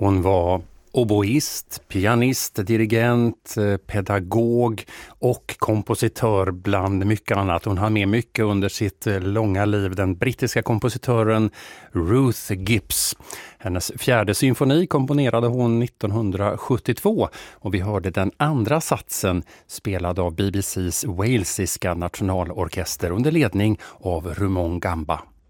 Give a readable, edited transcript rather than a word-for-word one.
Hon var oboist, pianist, dirigent, pedagog och kompositör bland mycket annat. Hon har med mycket under sitt långa liv, den brittiska kompositören Ruth Gibbs. Hennes fjärde symfoni komponerade hon 1972 och vi hörde den andra satsen spelad av BBCs walesiska nationalorkester under ledning av Rumon Gamba.